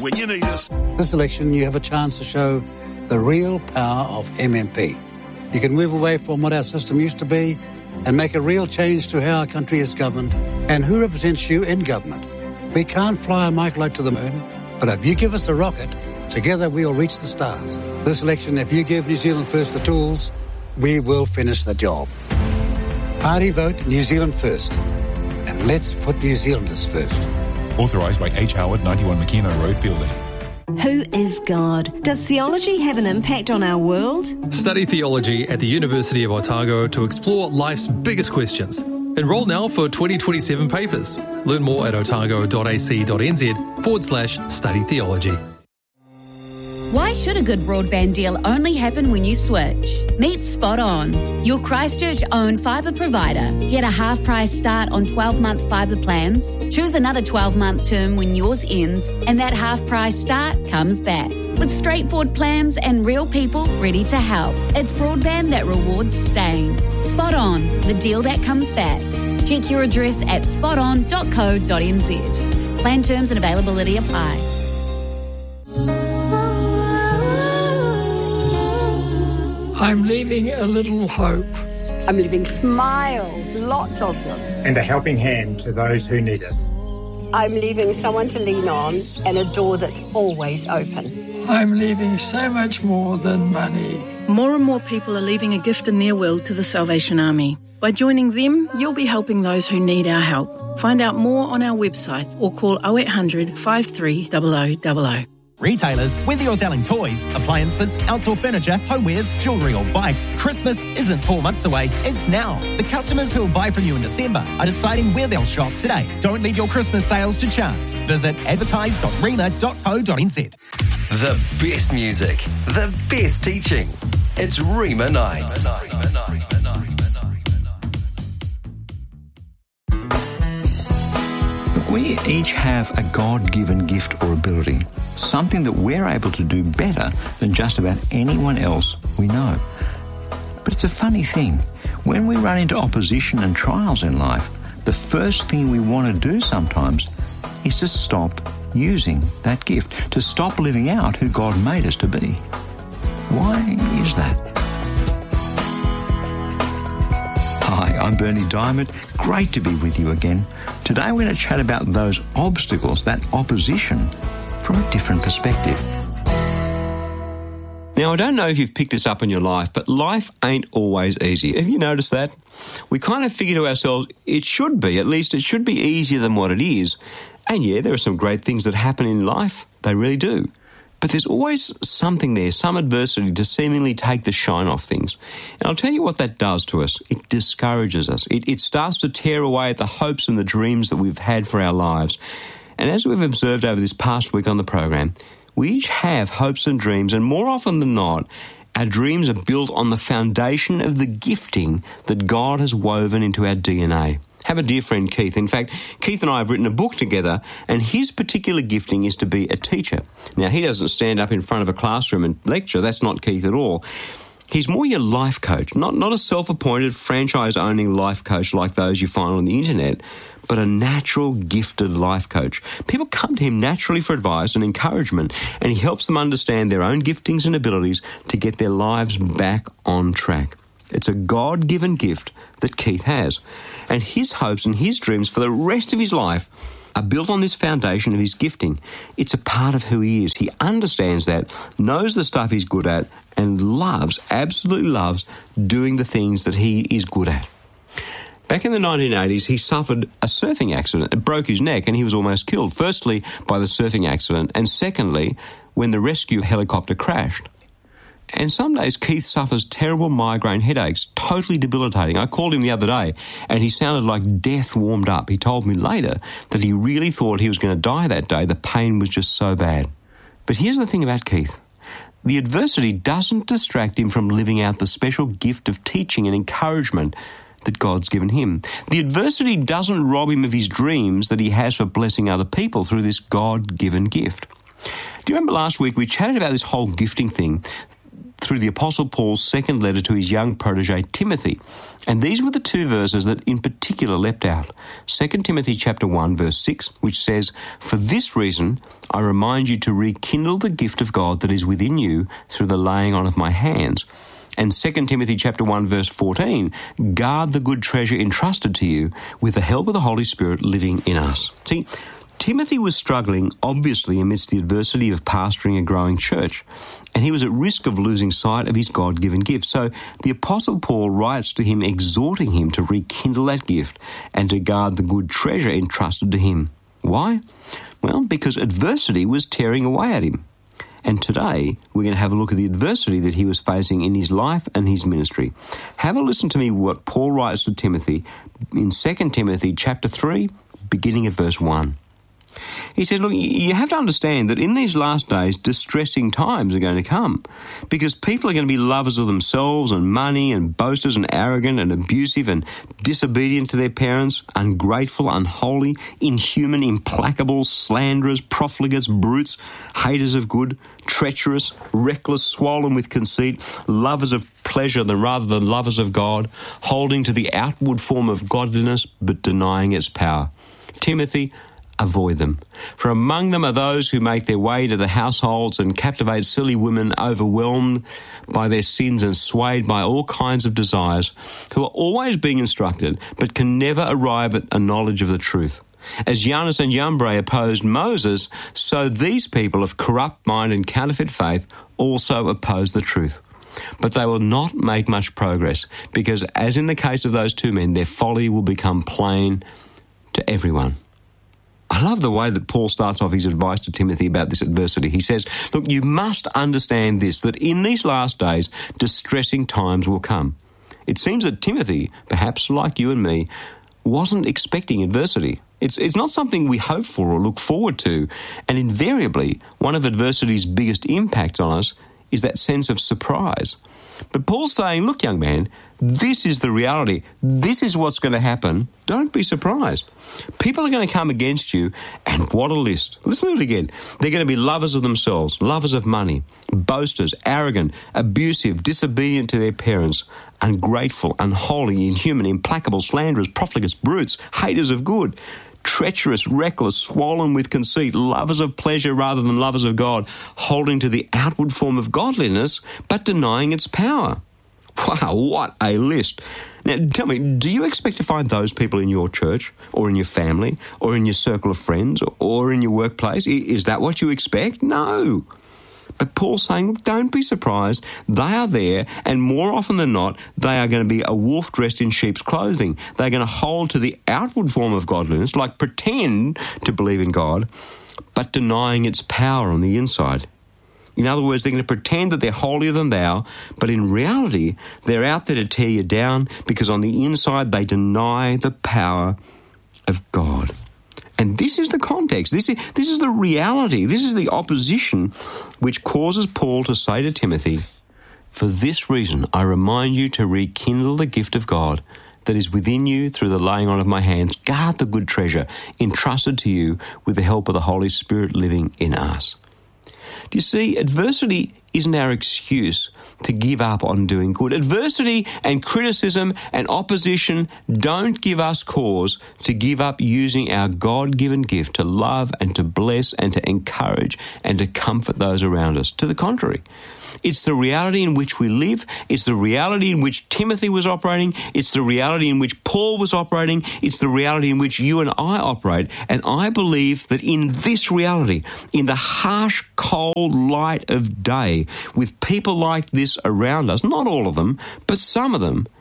when you need us. This election, you have a chance to show the real power of MMP. You can move away from what our system used to be and make a real change to how our country is governed and who represents you in government. We can't fly a microlight to the moon, but if you give us a rocket, together we will reach the stars. This election, if you give New Zealand First the tools, we will finish the job. Party vote New Zealand First. And let's put New Zealanders first. Authorised by H. Howard, 91 McKenna Road, Fielding. Who is God? Does theology have an impact on our world? Study theology at the University of Otago to explore life's biggest questions. Enrol now for 2027 papers. Learn more at otago.ac.nz/study theology. Why should a good broadband deal only happen when you switch? Meet Spot On, your Christchurch-owned fibre provider. Get a half-price start on 12-month fibre plans. Choose another 12-month term when yours ends, and that half-price start comes back. With straightforward plans and real people ready to help. It's broadband that rewards staying. Spot On, the deal that comes back. Check your address at spoton.co.nz. Plan terms and availability apply. I'm leaving a little hope. I'm leaving smiles, lots of them. And a helping hand to those who need it. I'm leaving someone to lean on and a door that's always open. I'm leaving so much more than money. More and more people are leaving a gift in their will to the Salvation Army. By joining them, you'll be helping those who need our help. Find out more on our website or call 0800 53 0000. Retailers, whether you're selling toys, appliances, outdoor furniture, homewares, jewellery or bikes, Christmas isn't 4 months away, it's now. The customers who will buy from you in December are deciding where they'll shop today. Don't leave your Christmas sales to chance. Visit advertise.rema.co.nz. The best music, the best teaching. It's Rema Nights. We each have a God-given gift or ability, something that we're able to do better than just about anyone else we know. But it's a funny thing. When we run into opposition and trials in life, the first thing we want to do sometimes is to stop using that gift, to stop living out who God made us to be. Why is that? Hi, I'm Bernie Diamond. Great to be with you again. Today we're going to chat about those obstacles, that opposition, from a different perspective. Now, I don't know if you've picked this up in your life, but life ain't always easy. Have you noticed that? We kind of figure to ourselves, it should be, at least it should be easier than what it is. And yeah, there are some great things that happen in life. They really do. But there's always something there, some adversity to seemingly take the shine off things. And I'll tell you what that does to us. It discourages us. It starts to tear away at the hopes and the dreams that we've had for our lives. And as we've observed over this past week on the program, we each have hopes and dreams, and more often than not, our dreams are built on the foundation of the gifting that God has woven into our DNA. Have a dear friend, Keith. In fact, Keith and I have written a book together, and his particular gifting is to be a teacher. Now, he doesn't stand up in front of a classroom and lecture. That's not Keith at all. He's more your life coach, not a self-appointed, franchise-owning life coach like those you find on the internet, but a natural, gifted life coach. People come to him naturally for advice and encouragement, and he helps them understand their own giftings and abilities to get their lives back on track. It's a God-given gift that Keith has. And his hopes and his dreams for the rest of his life are built on this foundation of his gifting. It's a part of who he is. He understands that, knows the stuff he's good at, and loves, absolutely loves, doing the things that he is good at. Back in the 1980s, he suffered a surfing accident. It broke his neck and he was almost killed. Firstly, by the surfing accident, and secondly, when the rescue helicopter crashed. And some days Keith suffers terrible migraine headaches, totally debilitating. I called him the other day and he sounded like death warmed up. He told me later that he really thought he was going to die that day. The pain was just so bad. But here's the thing about Keith. The adversity doesn't distract him from living out the special gift of teaching and encouragement that God's given him. The adversity doesn't rob him of his dreams that he has for blessing other people through this God-given gift. Do you remember last week we chatted about this whole gifting thing? through the Apostle Paul's second letter to his young protege Timothy. And these were the two verses that in particular leapt out. 2 Timothy chapter 1 verse 6, which says, "For this reason I remind you to rekindle the gift of God that is within you through the laying on of my hands." And 2 Timothy chapter 1 verse 14, "Guard the good treasure entrusted to you with the help of the Holy Spirit living in us." See, Timothy was struggling, obviously, amidst the adversity of pastoring a growing church, and he was at risk of losing sight of his God-given gift. So the Apostle Paul writes to him, exhorting him to rekindle that gift and to guard the good treasure entrusted to him. Why? Well, because adversity was tearing away at him. And today, we're going to have a look at the adversity that he was facing in his life and his ministry. Have a listen to me what Paul writes to Timothy in 2 Timothy chapter 3, beginning at verse 1. He said, look, you have to understand that in these last days, distressing times are going to come because people are going to be lovers of themselves and money and boasters and arrogant and abusive and disobedient to their parents, ungrateful, unholy, inhuman, implacable, slanderers, profligates, brutes, haters of good, treacherous, reckless, swollen with conceit, lovers of pleasure rather than lovers of God, holding to the outward form of godliness but denying its power. Timothy, avoid them. For among them are those who make their way to the households and captivate silly women overwhelmed by their sins and swayed by all kinds of desires, who are always being instructed but can never arrive at a knowledge of the truth. As Jannes and Jambres opposed Moses, so these people of corrupt mind and counterfeit faith also oppose the truth. But they will not make much progress because, as in the case of those two men, their folly will become plain to everyone. I love the way that Paul starts off his advice to Timothy about this adversity. He says, look, you must understand this, that in these last days, distressing times will come. It seems that Timothy, perhaps like you and me, wasn't expecting adversity. It's not something we hope for or look forward to. And invariably, one of adversity's biggest impacts on us is that sense of surprise. But Paul's saying, look, young man, this is the reality. This is what's going to happen. Don't be surprised. People are going to come against you, and what a list. Listen to it again. They're going to be lovers of themselves, lovers of money, boasters, arrogant, abusive, disobedient to their parents, ungrateful, unholy, inhuman, implacable, slanderers, profligates, brutes, haters of good, treacherous, reckless, swollen with conceit, lovers of pleasure rather than lovers of God, holding to the outward form of godliness, but denying its power. Wow, what a list. Now, tell me, do you expect to find those people in your church or in your family or in your circle of friends or in your workplace? Is that what you expect? No. But Paul's saying, don't be surprised. They are there, and more often than not, they are going to be a wolf dressed in sheep's clothing. They're going to hold to the outward form of godliness, like pretend to believe in God, but denying its power on the inside. In other words, they're going to pretend that they're holier than thou, but in reality, they're out there to tear you down because on the inside, they deny the power of God. And this is the context. This is the reality. This is the opposition which causes Paul to say to Timothy, for this reason, I remind you to rekindle the gift of God that is within you through the laying on of my hands. Guard the good treasure entrusted to you with the help of the Holy Spirit living in us. Do you see, adversity isn't our excuse to give up on doing good. Adversity and criticism and opposition don't give us cause to give up using our God-given gift to love and to bless and to encourage and to comfort those around us. To the contrary, it's the reality in which we live. It's the reality in which Timothy was operating. It's the reality in which Paul was operating. It's the reality in which you and I operate. And I believe that in this reality, in the harsh, cold light of day, with people like this around us, not all of them, but some of them,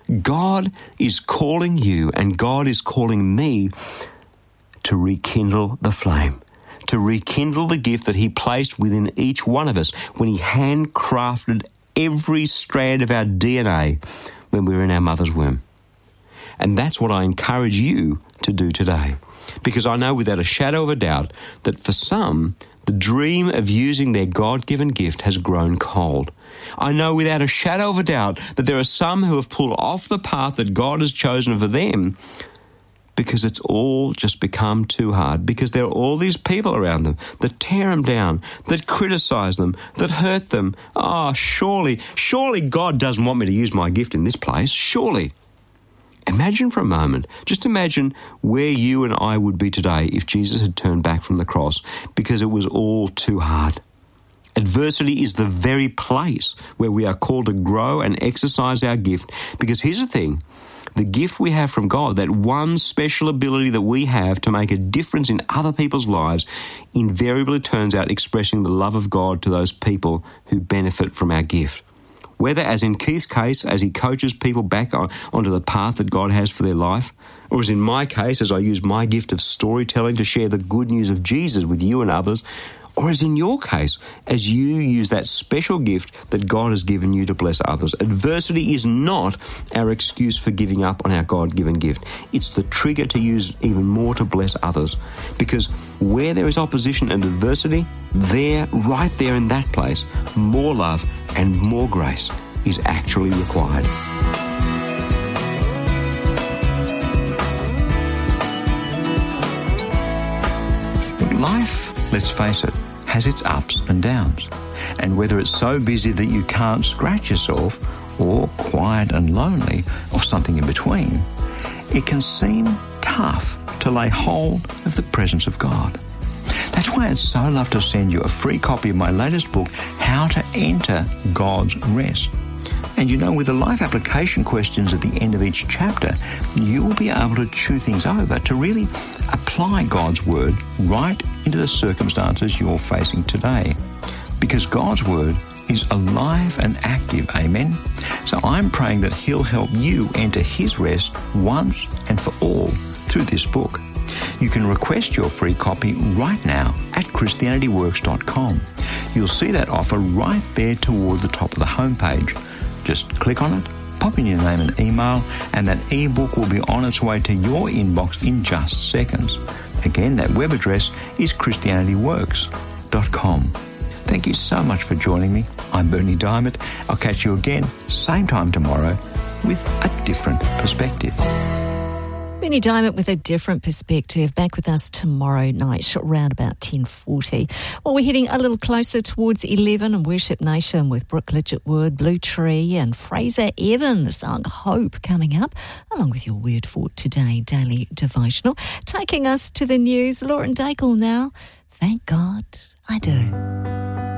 God is calling you and God is calling me to rekindle the flame, to rekindle the gift that he placed within each one of us when he handcrafted every strand of our DNA when we were in our mother's womb. And that's what I encourage you to do today, because I know without a shadow of a doubt that for some, the dream of using their God-given gift has grown cold. I know without a shadow of a doubt that there are some who have pulled off the path that God has chosen for them because it's all just become too hard, because there are all these people around them that tear them down, that criticise them, that hurt them. Surely God doesn't want me to use my gift in this place, surely. Imagine for a moment, just imagine where you and I would be today if Jesus had turned back from the cross because it was all too hard. Adversity is the very place where we are called to grow and exercise our gift, because here's the thing, the gift we have from God, that one special ability that we have to make a difference in other people's lives, invariably turns out expressing the love of God to those people who benefit from our gift. Whether, as in Keith's case, as he coaches people back onto the path that God has for their life, or as in my case, as I use my gift of storytelling to share the good news of Jesus with you and others, or as in your case, as you use that special gift that God has given you to bless others. Adversity is not our excuse for giving up on our God-given gift. It's the trigger to use even more to bless others. Because where there is opposition and adversity, right there in that place, more love and more grace is actually required. But life, let's face it, has its ups and downs. And whether it's so busy that you can't scratch yourself, or quiet and lonely, or something in between, it can seem tough to lay hold of the presence of God. That's why I'd so love to send you a free copy of my latest book, How to Enter God's Rest. And with the life application questions at the end of each chapter, you will be able to chew things over to really apply God's Word right into the circumstances you're facing today. Because God's Word is alive and active, amen? So I'm praying that He'll help you enter His rest once and for all through this book. You can request your free copy right now at ChristianityWorks.com. You'll see that offer right there toward the top of the homepage. Just click on it, pop in your name and email, and that ebook will be on its way to your inbox in just seconds. Again, that web address is ChristianityWorks.com. Thank you so much for joining me. I'm Bernie Diamond. I'll catch you again, same time tomorrow, with a different perspective. Bernie Diamond with a different perspective, back with us tomorrow night around about 10:40. Well, we're heading a little closer towards 11 and Worship Nation with Brooke Lidgettwood, Blue Tree and Fraser Evan, the song Hope coming up, along with your Word for Today daily devotional. Taking us to the news, Lauren Daigle now. Thank God I do.